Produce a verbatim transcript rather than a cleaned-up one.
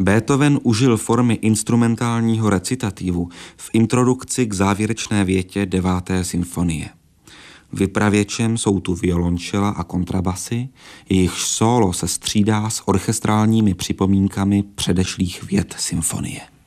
Beethoven užil formy instrumentálního recitativu v introdukci k závěrečné větě deváté symfonie. Vypravěčem jsou tu violončela a kontrabasy, jejichž sólo se střídá s orchestrálními připomínkami předešlých vět symfonie.